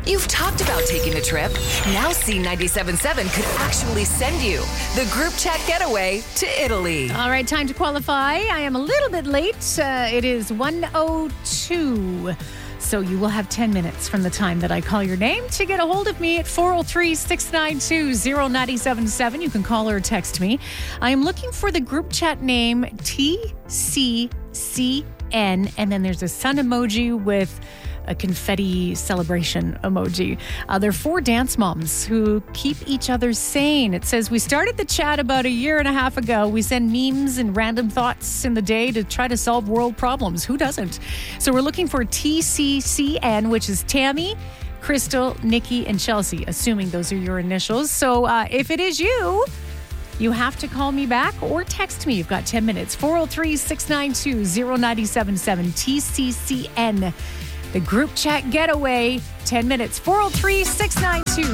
You've talked about taking a trip. Now C97.7 could actually send you the group chat getaway to Italy. All right, time to qualify. I am a little bit late. It is 1:02. So you will have 10 minutes from the time that I call your name to get a hold of me at 403-692-0977. You can call or text me. I am looking for the group chat name TCCN, and then there's a sun emoji with a confetti celebration emoji. They're 4 dance moms who keep each other sane. It says, we started the chat about a year and a half ago. We send memes and random thoughts in the day to try to solve world problems. Who doesn't? So we're looking for TCCN, which is Tammy, Crystal, Nikki, and Chelsea, assuming those are your initials. So if it is you, you have to call me back or text me. You've got 10 minutes. 403-692-0977. TCCN. The group chat getaway, 10 minutes, 403-692